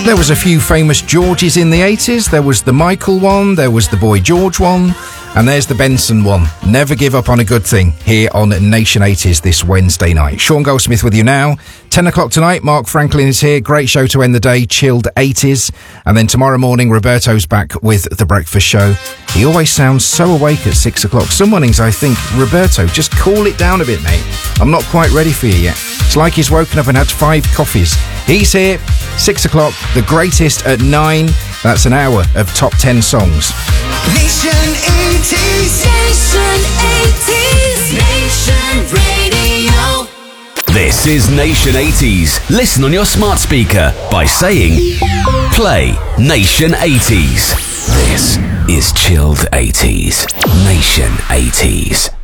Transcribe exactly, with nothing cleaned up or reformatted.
There was a few famous Georges in the eighties. There was the Michael one, there was the Boy George one, and there's the Benson one. Never give up on a good thing here on Nation eighties this Wednesday night. Sean Goldsmith with you now. ten o'clock tonight, Mark Franklin is here. Great show to end the day, chilled eighties. And then tomorrow morning, Roberto's back with The Breakfast Show. He always sounds so awake at six o'clock. Some mornings I think, Roberto, just cool it down a bit, mate. I'm not quite ready for you yet. It's like he's woken up and had five coffees. He's here, six o'clock, the greatest at nine. That's an hour of top ten songs. Nation eighties. Nation eighties. Nation Radio. This is Nation eighties. Listen on your smart speaker by saying, play Nation eighties. This is Chilled eighties. Nation eighties.